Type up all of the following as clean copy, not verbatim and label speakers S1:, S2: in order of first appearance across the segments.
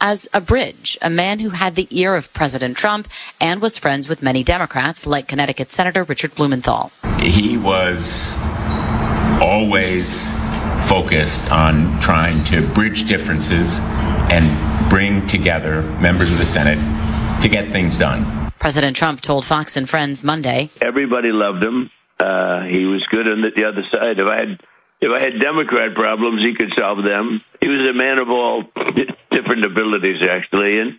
S1: as a bridge, a man who had the ear of President Trump and was friends with many Democrats, like Connecticut Senator Richard Blumenthal.
S2: He was always focused on trying to bridge differences and bring together members of the Senate to get things done.
S1: President Trump told Fox and Friends Monday,
S3: everybody loved him. He was good on the other side. If I had Democrat problems, he could solve them. He was a man of all different abilities, actually, and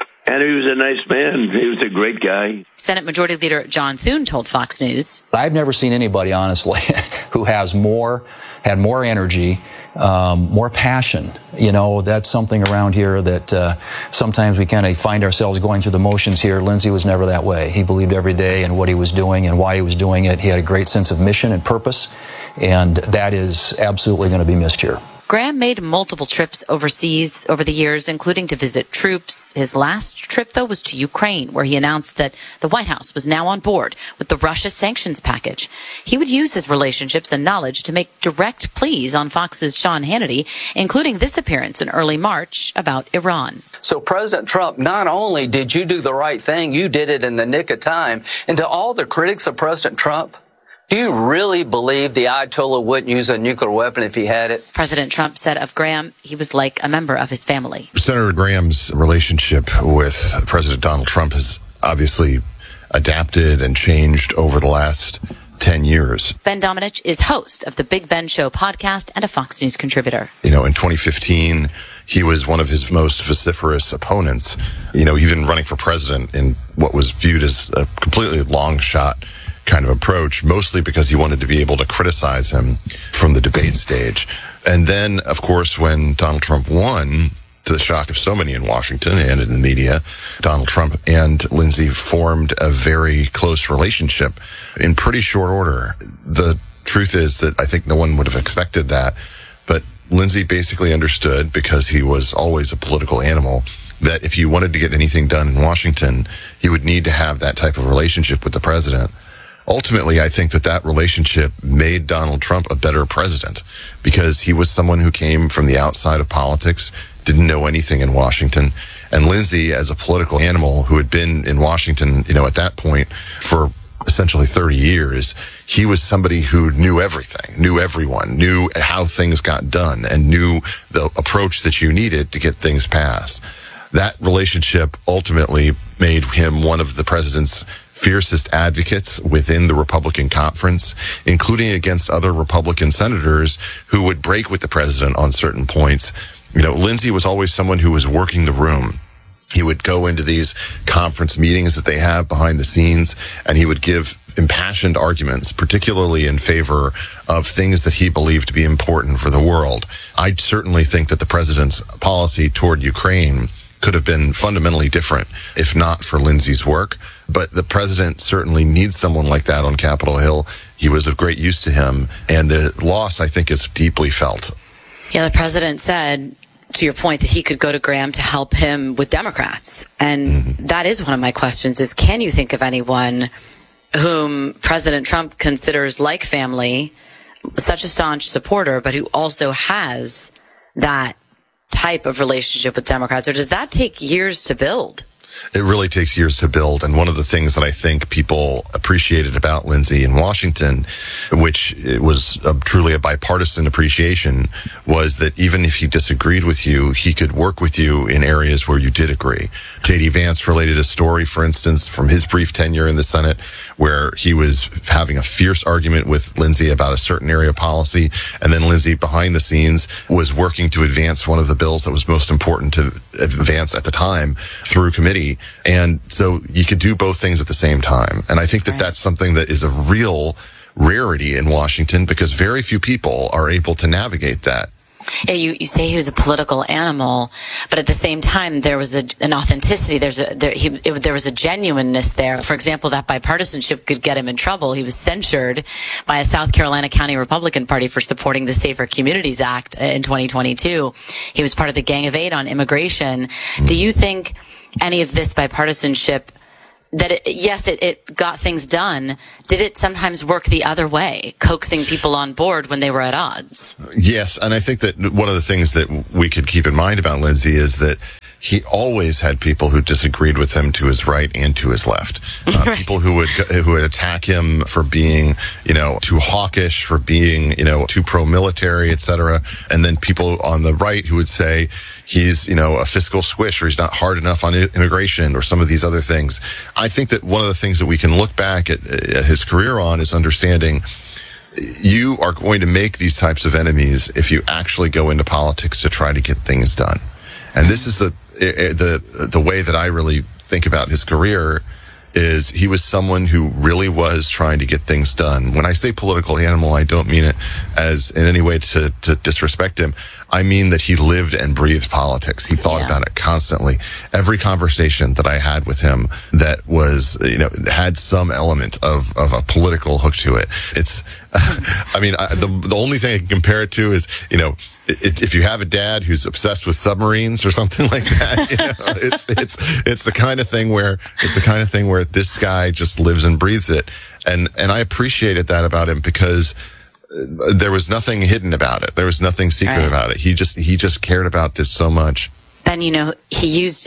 S3: he was a nice man. He was a great guy.
S1: Senate Majority Leader John Thune told Fox News,
S4: I've never seen anybody, honestly, who had more energy, more passion. You know, that's something around here that sometimes we kind of find ourselves going through the motions here. Lindsey was never that way. He believed every day in what he was doing and why he was doing it. He had a great sense of mission and purpose, and that is absolutely going to be missed here.
S1: Graham made multiple trips overseas over the years, including to visit troops. His last trip, though, was to Ukraine, where he announced that the White House was now on board with the Russia sanctions package. He would use his relationships and knowledge to make direct pleas on Fox's Sean Hannity, including this appearance in early March about Iran.
S5: So, President Trump, not only did you do the right thing, you did it in the nick of time. And to all the critics of President Trump, do you really believe the Ayatollah wouldn't use a nuclear weapon if he had it?
S1: President Trump said of Graham, he was like a member of his family.
S6: Senator Graham's relationship with President Donald Trump has obviously adapted and changed over the last 10 years.
S1: Ben Domenech is host of the Big Ben Show podcast and a Fox News contributor.
S6: You know, in 2015, he was one of his most vociferous opponents, you know, even running for president in what was viewed as a completely long shot kind of approach, mostly because he wanted to be able to criticize him from the debate stage. And then, of course, when Donald Trump won, to the shock of so many in Washington and in the media, Donald Trump and Lindsey formed a very close relationship in pretty short order. The truth is that I think no one would have expected that, but Lindsey basically understood, because he was always a political animal, that if you wanted to get anything done in Washington, he would need to have that type of relationship with the president. Ultimately, I think that relationship made Donald Trump a better president, because he was someone who came from the outside of politics, didn't know anything in Washington. And Lindsey, as a political animal who had been in Washington, you know, at that point for essentially 30 years, he was somebody who knew everything, knew everyone, knew how things got done, and knew the approach that you needed to get things passed. That relationship ultimately made him one of the president's fiercest advocates within the Republican conference, including against other Republican senators who would break with the president on certain points. You know, Lindsey was always someone who was working the room. He would go into these conference meetings that they have behind the scenes, and he would give impassioned arguments, particularly in favor of things that he believed to be important for the world. I certainly think that the president's policy toward Ukraine could have been fundamentally different if not for Lindsey's work. But the president certainly needs someone like that on Capitol Hill. He was of great use to him, and the loss, I think, is deeply felt.
S1: Yeah, the president said, to your point, that he could go to Graham to help him with Democrats. And that is one of my questions, is can you think of anyone whom President Trump considers like family, such a staunch supporter, but who also has that type of relationship with Democrats, or does that take years to build?
S6: It really takes years to build. And one of the things that I think people appreciated about Lindsey in Washington, which was truly a bipartisan appreciation, was that even if he disagreed with you, he could work with you in areas where you did agree. J.D. Vance related a story, for instance, from his brief tenure in the Senate, where he was having a fierce argument with Lindsey about a certain area of policy. And then Lindsey, behind the scenes, was working to advance one of the bills that was most important to advance at the time through committee. And so you could do both things at the same time. And I think that that's something that is a real rarity in Washington, because very few people are able to navigate that.
S1: Yeah, you say he was a political animal, but at the same time, there was an authenticity. There was a genuineness there. For example, that bipartisanship could get him in trouble. He was censured by a South Carolina County Republican Party for supporting the Safer Communities Act in 2022. He was part of the Gang of Eight on immigration. Do you think any of this bipartisanship, that it got things done, did it sometimes work the other way, coaxing people on board when they were at odds?
S6: Yes, and I think that one of the things that we could keep in mind about Lindsey is that he always had people who disagreed with him to his right and to his left.
S1: Right.
S6: People who would attack him for being, too hawkish, for being, too pro-military, etc. And then people on the right who would say he's, a fiscal squish, or he's not hard enough on immigration, or some of these other things. I think that one of the things that we can look back at his career on is understanding you are going to make these types of enemies if you actually go into politics to try to get things done. And this is the way that I really think about his career, is he was someone who really was trying to get things done. When I say political animal, I don't mean it as in any way to disrespect him. I mean that he lived and breathed politics. He thought about it constantly. Every conversation that I had with him that was, had some element of a political hook to it. It's, the only thing I can compare it to is, if you have a dad who's obsessed with submarines or something like that, it's the kind of thing where this guy just lives and breathes it. And I appreciated that about him, because there was nothing hidden about it. There was nothing secret about it. He just cared about this so much.
S1: Ben, he used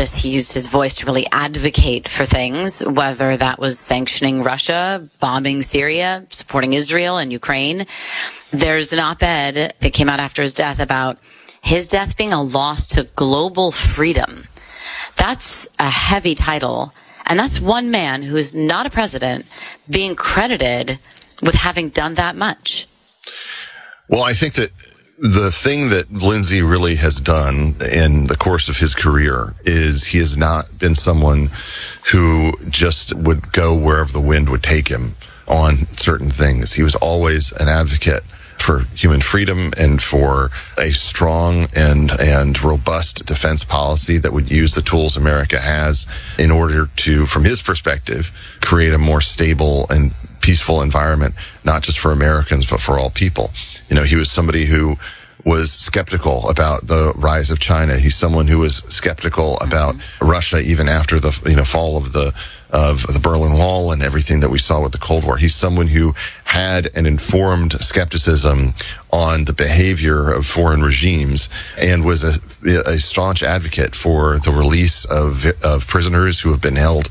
S1: his voice to really advocate for things, whether that was sanctioning Russia, bombing Syria, supporting Israel and Ukraine. There's an op-ed that came out after his death about his death being a loss to global freedom. That's a heavy title. And that's one man who is not a president being credited with having done that much.
S6: Well, I think that the thing that Lindsey really has done in the course of his career is he has not been someone who just would go wherever the wind would take him on certain things. He was always an advocate for human freedom and for a strong and robust defense policy that would use the tools America has in order to, from his perspective, create a more stable and peaceful environment, not just for Americans, but for all people. He was somebody who was skeptical about the rise of China. He's someone who was skeptical about Russia even after the fall of the Berlin Wall and everything that we saw with the Cold War. He's someone who had an informed skepticism on the behavior of foreign regimes and was a staunch advocate for the release of prisoners who have been held,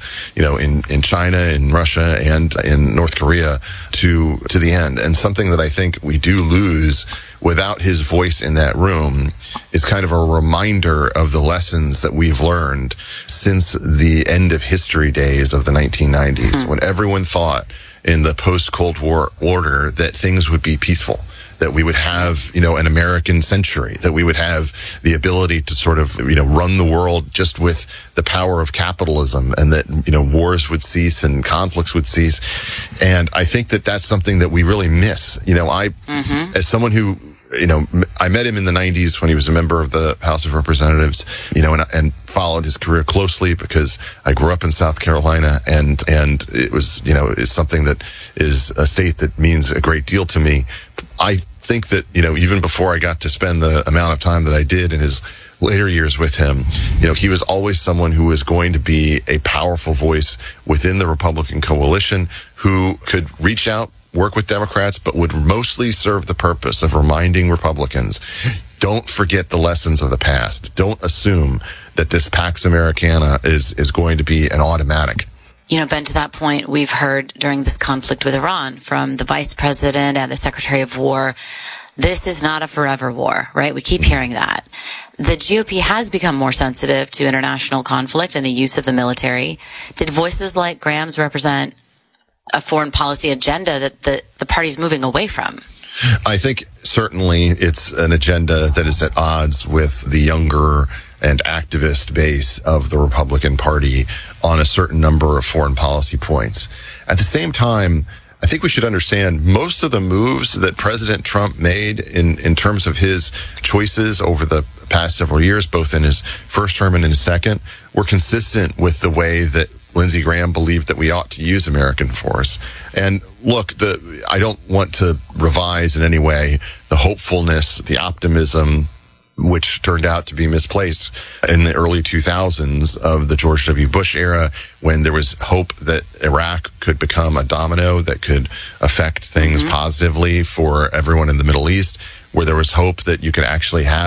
S6: in China, in Russia, and in North Korea to the end. And something that I think we do lose without his voice in that room is kind of a reminder of the lessons that we've learned since the end of history days of the 1990s, when everyone thought in the post-Cold War order that things would be peaceful, that we would have, an American century, that we would have the ability to sort of, run the world just with the power of capitalism, and that, wars would cease and conflicts would cease. And I think that that's something that we really miss. As someone who, I met him in the 90s when he was a member of the House of Representatives, and followed his career closely because I grew up in South Carolina, and it was, it's something that is a state that means a great deal to me. I think that, even before I got to spend the amount of time that I did in his later years with him, he was always someone who was going to be a powerful voice within the Republican coalition, who could reach out, work with Democrats, but would mostly serve the purpose of reminding Republicans, don't forget the lessons of the past. Don't assume that this Pax Americana is going to be an automatic.
S1: Ben, to that point, we've heard during this conflict with Iran from the vice president and the secretary of war, this is not a forever war, right? We keep hearing that. The GOP has become more sensitive to international conflict and the use of the military. Did voices like Graham's represent a foreign policy agenda that the party's moving away from?
S6: I think certainly it's an agenda that is at odds with the younger and activist base of the Republican Party on a certain number of foreign policy points. At the same time, I think we should understand most of the moves that President Trump made in terms of his choices over the past several years, both in his first term and in his second, were consistent with the way that Lindsey Graham believed that we ought to use American force. And look, I don't want to revise in any way the hopefulness, the optimism, which turned out to be misplaced in the early 2000s of the George W. Bush era, when there was hope that Iraq could become a domino that could affect things positively for everyone in the Middle East, where there was hope that you could actually have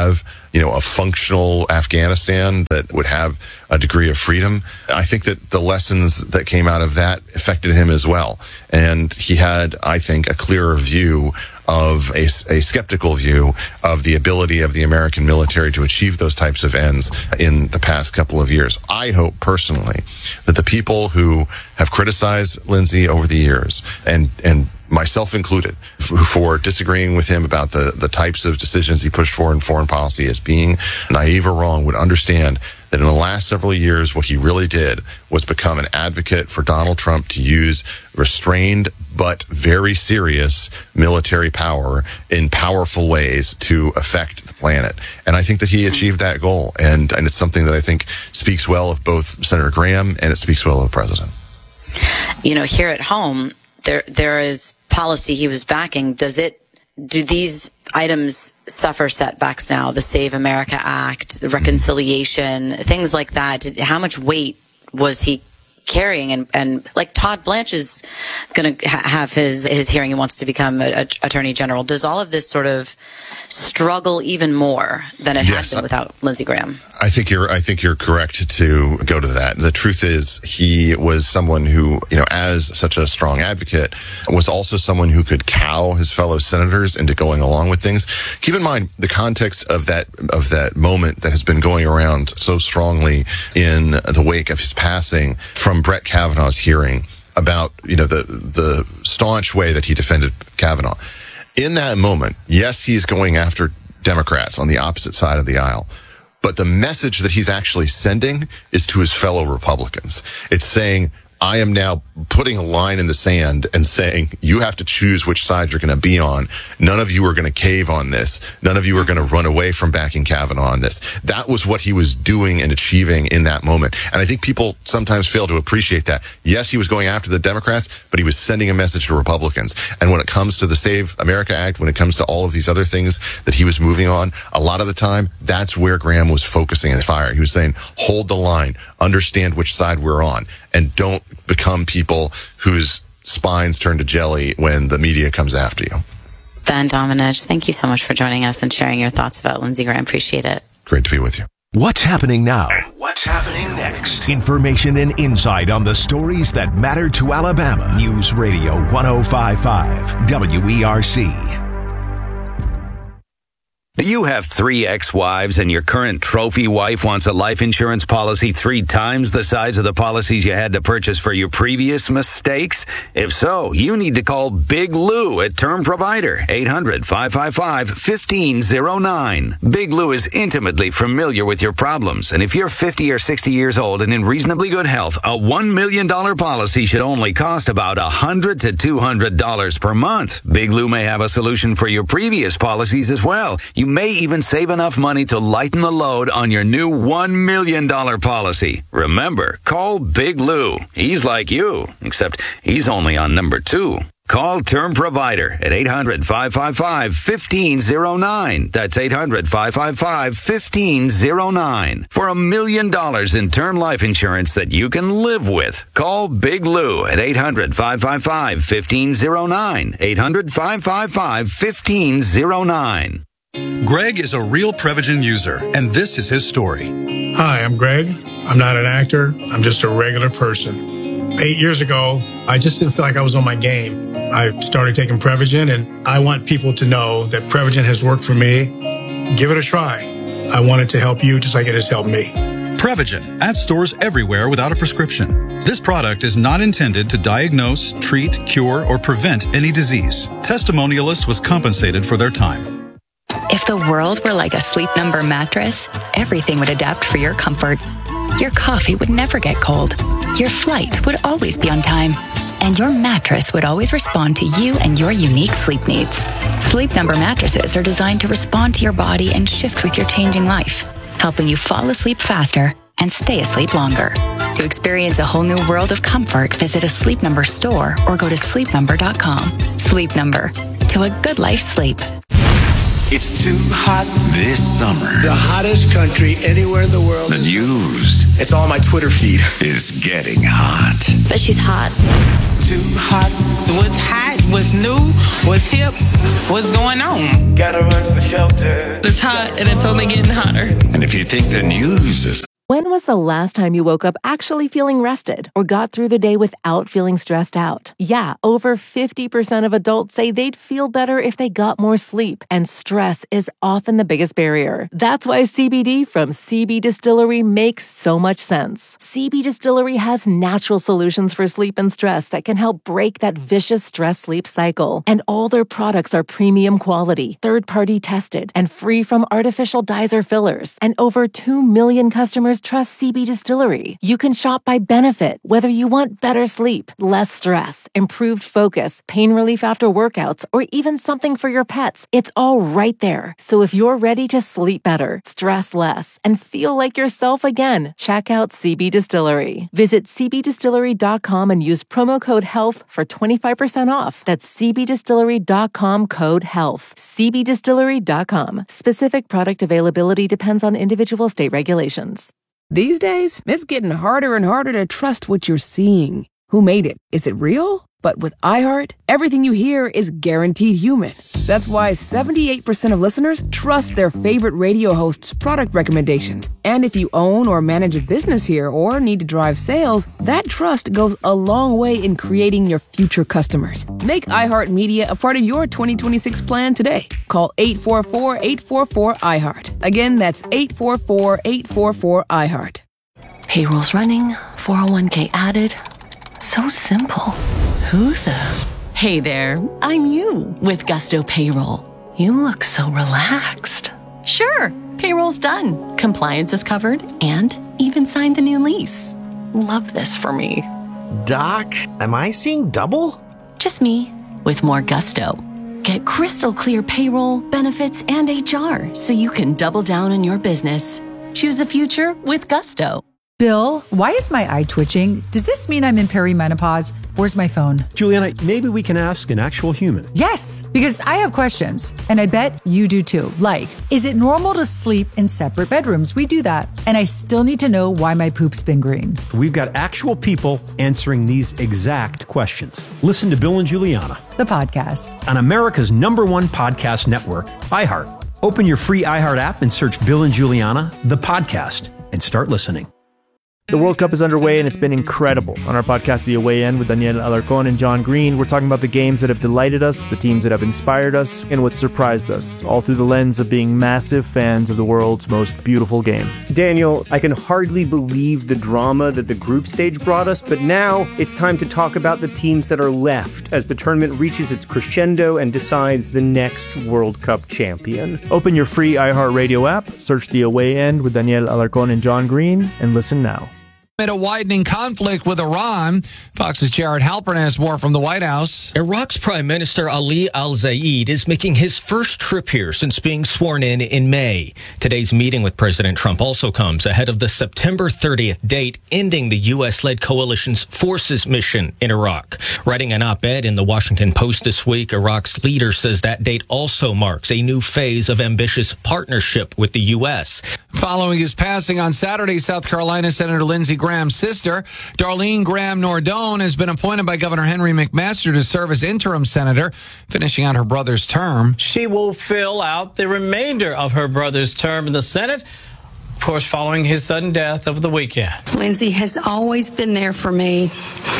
S6: a functional Afghanistan that would have a degree of freedom. I think that the lessons that came out of that affected him as well. And he had, I think, a clearer view of a skeptical view of the ability of the American military to achieve those types of ends in the past couple of years. I hope personally that the people who have criticized Lindsey over the years, and myself included, for disagreeing with him about the types of decisions he pushed for in foreign policy as being naive or wrong, would understand that in the last several years, what he really did was become an advocate for Donald Trump to use restrained but very serious military power in powerful ways to affect the planet. And I think that he achieved that goal. And it's something that I think speaks well of both Senator Graham and it speaks well of the president.
S1: Here at home, there is policy he was backing. Do these items suffer setbacks now? The Save America Act, the reconciliation, things like that. How much weight was he carrying? And like Todd Blanche is going to have his hearing and wants to become Attorney General. Does all of this sort of struggle even more than it had been without Lindsey Graham?
S6: I think you're correct to go to that. The truth is, he was someone who, as such a strong advocate, was also someone who could cow his fellow senators into going along with things. Keep in mind the context of that moment that has been going around so strongly in the wake of his passing, from Brett Kavanaugh's hearing about, the staunch way that he defended Kavanaugh. In that moment, yes, he's going after Democrats on the opposite side of the aisle. But the message that he's actually sending is to his fellow Republicans. It's saying, I am now putting a line in the sand and saying, you have to choose which side you're going to be on. None of you are going to cave on this. None of you are going to run away from backing Kavanaugh on this. That was what he was doing and achieving in that moment. And I think people sometimes fail to appreciate that. Yes, he was going after the Democrats, but he was sending a message to Republicans. And when it comes to the Save America Act, when it comes to all of these other things that he was moving on, a lot of the time, that's where Graham was focusing his fire. He was saying, hold the line, understand which side we're on, and don't become people whose spines turn to jelly when the media comes after you.
S1: Ben Domenech, thank you so much for joining us and sharing your thoughts about Lindsey Graham. Appreciate it.
S6: Great to be with you.
S7: What's happening now? What's happening next? Information and insight on the stories that matter to Alabama. News Radio 105.5 WERC.
S8: Do you have 3 ex-wives and your current trophy wife wants a life insurance policy 3 times the size of the policies you had to purchase for your previous mistakes? If so, you need to call Big Lou at Term Provider, 800-555-1509. Big Lou is intimately familiar with your problems, and if you're 50 or 60 years old and in reasonably good health, a $1 million policy should only cost about $100 to $200 per month. Big Lou may have a solution for your previous policies as well. You may even save enough money to lighten the load on your new $1 million policy. Remember, call Big Lou. He's like you, except he's only on number 2. Call Term Provider at 800-555-1509. That's 800-555-1509. For $1 million in term life insurance that you can live with. Call Big Lou at 800-555-1509. 800-555-1509.
S9: Greg is a real Prevagen user, and this is his story.
S10: Hi, I'm Greg. I'm not an actor. I'm just a regular person. 8 years ago, I just didn't feel like I was on my game. I started taking Prevagen, and I want people to know that Prevagen has worked for me. Give it a try. I want it to help you just like it has helped me.
S9: Prevagen, at stores everywhere without a prescription. This product is not intended to diagnose, treat, cure, or prevent any disease. Testimonialist was compensated for their time.
S11: If the world were like a Sleep Number mattress, everything would adapt for your comfort. Your coffee would never get cold. Your flight would always be on time. And your mattress would always respond to you and your unique sleep needs. Sleep Number mattresses are designed to respond to your body and shift with your changing life, helping you fall asleep faster and stay asleep longer. To experience a whole new world of comfort, visit a Sleep Number store or go to sleepnumber.com. Sleep Number. To a good life sleep.
S7: It's too hot this summer.
S12: The hottest country anywhere in the world.
S7: The news.
S12: It's all on my Twitter feed.
S7: Is getting hot.
S13: But she's hot.
S7: Too hot.
S13: So what's hot what's new, what's hip, what's going on.
S14: Gotta run for shelter.
S13: It's hot and it's only getting hotter.
S15: And if you think the news is...
S16: When was the last time you woke up actually feeling rested or got through the day without feeling stressed out? Yeah, over 50% of adults say they'd feel better if they got more sleep, and stress is often the biggest barrier. That's why CBD from CB Distillery makes so much sense. CB Distillery has natural solutions for sleep and stress that can help break that vicious stress-sleep cycle. And all their products are premium quality, third-party tested, and free from artificial dyes or fillers. And over 2 million customers trust CB Distillery. You can shop by benefit, whether you want better sleep, less stress, improved focus, pain relief after workouts, or even something for your pets. It's all right there. So if you're ready to sleep better, stress less, and feel like yourself again, check out CB Distillery. Visit cbdistillery.com and use promo code HEALTH for 25% off. That's cbdistillery.com, code HEALTH. cbdistillery.com. Specific product availability depends on individual state regulations.
S17: These days, it's getting harder and harder to trust what you're seeing. Who made it? Is it real? But with iHeart, everything you hear is guaranteed human. That's why 78% of listeners trust their favorite radio hosts' product recommendations. And if you own or manage a business here or need to drive sales, that trust goes a long way in creating your future customers. Make iHeartMedia a part of your 2026 plan today. Call 844-844-iHeart. Again, that's 844-844-iHeart.
S16: Payroll's running, 401k added. So simple. Who the? Hey there, I'm you with Gusto Payroll. You look so relaxed. Sure, payroll's done. Compliance is covered and even signed the new lease. Love this for me.
S18: Doc, am I seeing double?
S16: Just me with more gusto. Get crystal clear payroll, benefits, and HR so you can double down on your business. Choose a future with Gusto.
S19: Bill, why is my eye twitching? Does this mean I'm in perimenopause? Where's my phone?
S20: Juliana, maybe we can ask an actual human.
S19: Yes, because I have questions, and I bet you do too. Like, is it normal to sleep in separate bedrooms? We do that. And I still need to know why my poop's been green.
S20: We've got actual people answering these exact questions. Listen to Bill and Juliana,
S19: the podcast,
S20: on America's #1 podcast network, iHeart. Open your free iHeart app and search Bill and Juliana, the podcast, and start listening.
S21: The World Cup is underway, and it's been incredible. On our podcast, The Away End, with Daniel Alarcón and John Green, we're talking about the games that have delighted us, the teams that have inspired us, and what surprised us, all through the lens of being massive fans of the world's most beautiful game.
S22: Daniel, I can hardly believe the drama that the group stage brought us, but now it's time to talk about the teams that are left as the tournament reaches its crescendo and decides the next World Cup champion.
S21: Open your free iHeartRadio app, search The Away End with Daniel Alarcón and John Green, and listen now.
S23: Amid a widening conflict with Iran, Fox's Jared Halpern has more from the White House.
S24: Iraq's Prime Minister Ali al-Zaid is making his first trip here since being sworn in May. Today's meeting with President Trump also comes ahead of the September 30th date ending the U.S.-led coalition's forces mission in Iraq. Writing an op-ed in the Washington Post this week, Iraq's leader says that date also marks a new phase of ambitious partnership with the U.S.
S23: Following his passing on Saturday, South Carolina Senator Lindsey Graham's sister, Darlene Graham Nordone, has been appointed by Governor Henry McMaster to serve as interim senator, finishing out her brother's term.
S25: She will fill out the remainder of her brother's term in the Senate, of course, following his sudden death over the weekend.
S26: Lindsey has always been there for me,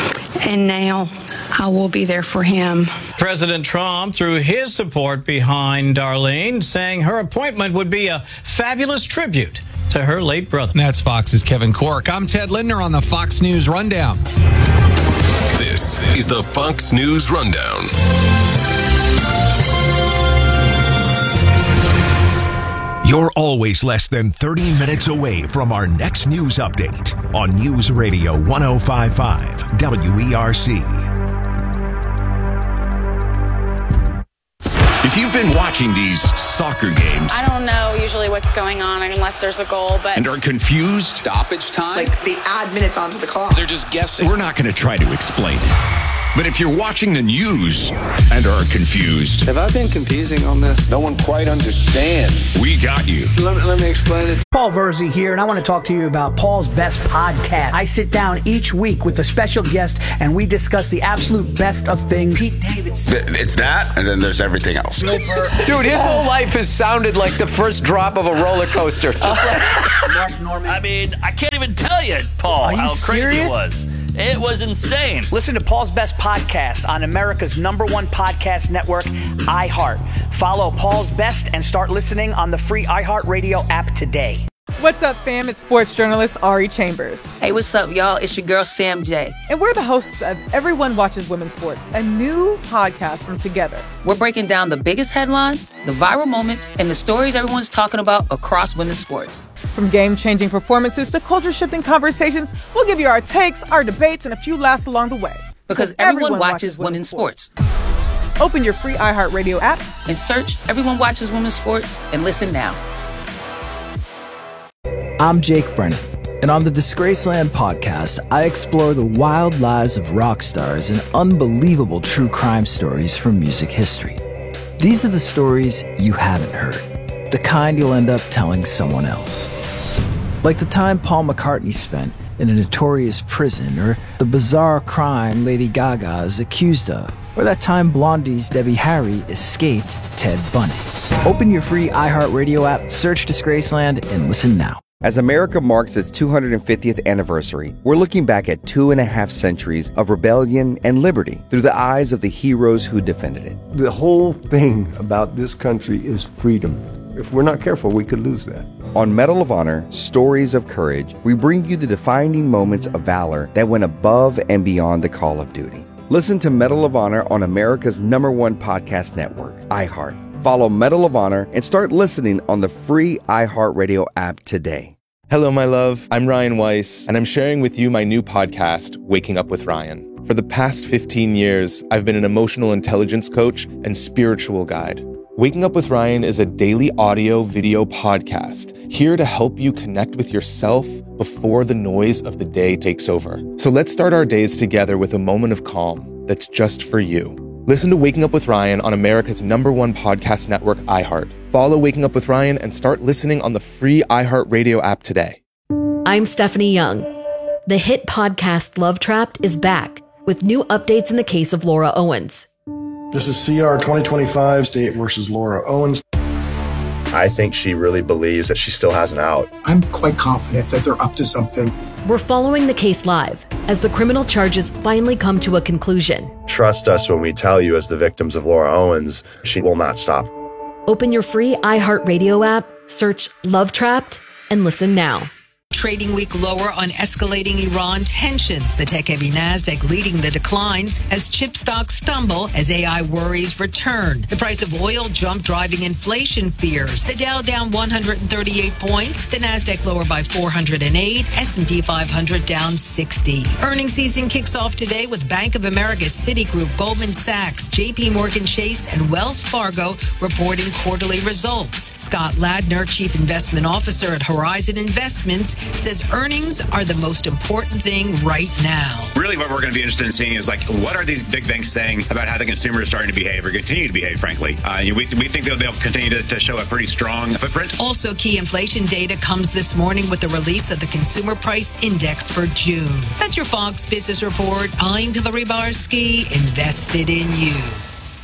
S26: and now I will be there for him.
S25: President Trump threw his support behind Darlene, saying her appointment would be a fabulous tribute to her late brother.
S23: That's Fox's Kevin Corke. I'm Ted Lindner on the Fox News Rundown.
S27: This is the Fox News Rundown.
S7: You're always less than 30 minutes away from our next news update on News Radio 105.5 WERC.
S27: If you've been watching these soccer games,
S28: I don't know usually what's going on unless there's a goal, but...
S27: and are confused,
S29: stoppage time, like they add minutes onto the clock.
S27: They're just guessing. We're not going to try to explain it. But if you're watching the news and are confused,
S14: Have I been confusing on this?
S12: No one quite understands.
S27: we got you.
S12: Let me explain it.
S1: Paul Verzi here, and I want to talk to you about Paul's Best Podcast. I sit down each week with a special guest, and we discuss the absolute best of things. Pete Davidson.
S2: It's that, and then there's everything else.
S14: Dude, his whole life has sounded like the first drop of a roller coaster. Just like
S1: Mark Norman.
S3: I mean, I can't even tell you, Paul, how crazy it was. It was insane.
S1: Listen to Paul's Best Podcast on America's #1 podcast network, iHeart. Follow Paul's Best and start listening on the free iHeartRadio app today.
S4: What's up, fam? It's sports journalist Ari Chambers.
S5: Hey, what's up, y'all? It's your girl, Sam J.
S4: And we're the hosts of Everyone Watches Women's Sports, a new podcast from Together.
S5: We're breaking down the biggest headlines, the viral moments, and the stories everyone's talking about across women's sports.
S4: From game-changing performances to culture-shifting conversations, we'll give you our takes, our debates, and a few laughs along the way.
S5: Because everyone watches women's sports.
S4: Open your free iHeartRadio app
S5: and search Everyone Watches Women's Sports and listen now.
S6: I'm Jake Brennan, and on the Disgraceland podcast, I explore the wild lives of rock stars and unbelievable true crime stories from music history. These are the stories you haven't heard, the kind you'll end up telling someone else. Like the time Paul McCartney spent in a notorious prison, or the bizarre crime Lady Gaga is accused of, or that time Blondie's Debbie Harry escaped Ted Bundy. Open your free iHeartRadio app, search Disgraceland, and listen now.
S8: As America marks its 250th anniversary, we're looking back at 2.5 centuries of rebellion and liberty through the eyes of the heroes who defended it.
S10: The whole thing about this country is freedom. If we're not careful, we could lose that.
S8: On Medal of Honor, Stories of Courage, we bring you the defining moments of valor that went above and beyond the call of duty. Listen to Medal of Honor on America's #1 podcast network, iHeart. Follow Medal of Honor and start listening on the free iHeartRadio app today.
S29: Hello, my love. I'm Ryan Weiss, and I'm sharing with you my new podcast, Waking Up with Ryan. For the past 15 years, I've been an emotional intelligence coach and spiritual guide. Waking Up with Ryan is a daily audio video podcast here to help you connect with yourself before the noise of the day takes over. So let's start our days together with a moment of calm that's just for you. Listen to Waking Up with Ryan on America's #1 podcast network, iHeart. Follow Waking Up with Ryan and start listening on the free iHeartRadio app today.
S30: I'm Stephanie Young. The hit podcast Love Trapped is back with new updates in the case of Laura Owens.
S31: This is CR 2025, State versus Laura Owens.
S32: I think she really believes that she still has an out.
S33: I'm quite confident that they're up to something.
S30: We're following the case live as the criminal charges finally come to a conclusion.
S32: Trust us when we tell you, as the victims of Laura Owens, she will not stop.
S30: Open your free iHeartRadio app, search Love Trapped, and listen now.
S34: Trading week lower on escalating Iran tensions. The tech-heavy NASDAQ leading the declines as chip stocks stumble as AI worries return. The price of oil jumped, driving inflation fears. The Dow down 138 points. The NASDAQ lower by 408. S&P 500 down 60. Earnings season kicks off today with Bank of America, Citigroup, Goldman Sachs, JP Morgan Chase, and Wells Fargo reporting quarterly results. Scott Ladner, Chief Investment Officer at Horizon Investments, says earnings are the most important thing right now.
S35: Really what we're going to be interested in seeing is, like, what are these big banks saying about how the consumer is starting to behave or continue to behave, frankly. We think they'll continue to show a pretty strong footprint.
S34: Also, key inflation data comes this morning with the release of the Consumer Price Index for June. That's your Fox Business Report. I'm Hillary Barsky, invested in you.